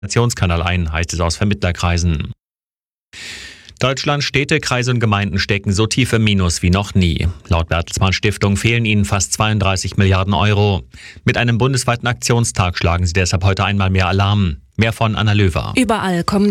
Nationskanal ein, heißt es aus Vermittlerkreisen. Deutschlands Städte, Kreise und Gemeinden stecken so tief im Minus wie noch nie. Laut Bertelsmann Stiftung fehlen ihnen fast 32 Milliarden Euro. Mit einem bundesweiten Aktionstag schlagen sie deshalb heute einmal mehr Alarm. Mehr von Anna Löwer. Überall kommen